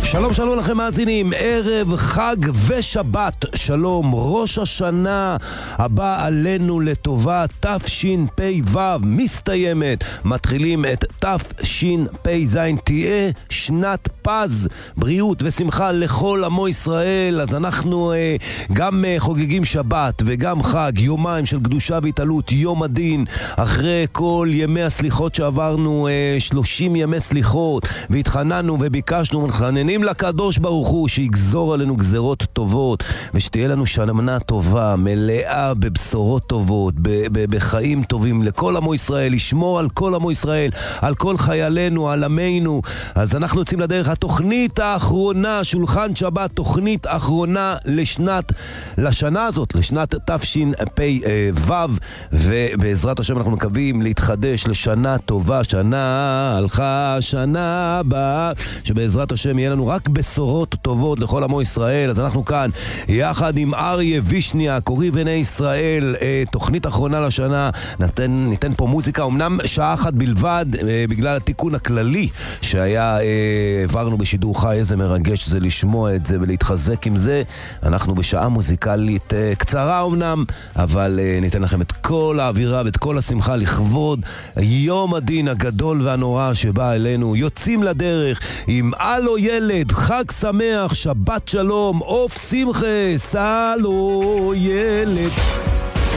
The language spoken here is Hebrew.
שלום שלום לכם מאזינים, ערב חג ושבת, שלום, ראש השנה הבא עלינו לטובה, תשפ"ו מסתיימת, מתחילים את תשפ"ז, תהיה שנת פז, בריאות ושמחה לכל עמו ישראל. אז אנחנו גם חוגגים שבת וגם חג, יומיים של קדושה והתעלות, יום הדין, אחרי כל ימי הסליחות שעברנו, 30 ימי סליחות, והתחננו וביקשנו ומתחננים לקדוש ברוך הוא שיגזור עלינו גזרות טובות, ושתהיה לנו שנה טובה, מלאה בבשורות טובות, בחיים טובים לכל עמו ישראל, לשמור על כל עמו ישראל, על כל חיילינו, על עמנו. אז אנחנו יוצאים לדרך, התוכנית האחרונה, שולחן שבת, תוכנית אחרונה לשנה הזאת, לשנת תשפ"ו, ובעזרת השם אנחנו מקווים להתחדש לשנה טובה, שנה הלכה, שנה הבאה, שבעזרת השם יהיה לנו רק בשורות טובות לכל עמו ישראל. אז אנחנו כאן יחד עם אריה וישניה, קוראי בני ישראל, תוכנית אחרונה לשנה, ניתן פה מוזיקה, אמנם שעה אחת בלבד, בגלל התיקון הכללי שהיה, העברנו בשידור חי, איזה מרגש זה לשמוע את זה ולהתחזק עם זה. אנחנו בשעה מוזיקלית קצרה אמנם, אבל ניתן לכם את כל האווירה ואת כל השמחה לכבוד יום הדין הגדול והנורא שבא אלינו. יוצאים לדרך עם אלו ילד, חג שמח, שבת שלום, עוף שמחה, סלו ילד.